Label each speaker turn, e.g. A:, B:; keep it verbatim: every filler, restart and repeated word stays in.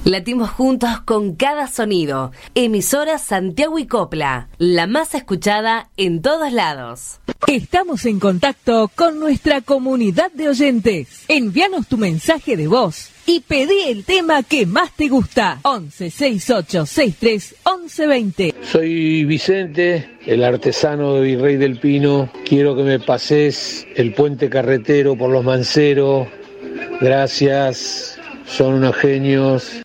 A: Latimos juntos con cada sonido. Emisora Santiago y Copla, la más escuchada en todos lados.
B: Estamos en contacto con nuestra comunidad de oyentes. Envíanos tu mensaje de voz y pedí el tema que más te gusta. once sesenta y ocho sesenta y tres once veinte.
C: Soy Vicente, el artesano de Virrey del Pino. Quiero que me pases el puente carretero por Los Manceros. Gracias, son unos genios.